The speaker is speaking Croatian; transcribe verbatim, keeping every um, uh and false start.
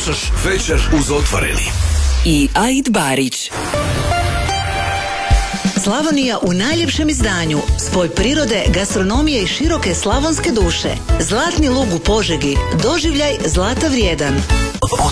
Slušaš Večer uz otvoreni. I Aid Barić. Slavonija u najljepšem izdanju. Spoj prirode, gastronomije i široke slavonske duše. Zlatni lug u Požegi. Doživljaj zlata vrijedan.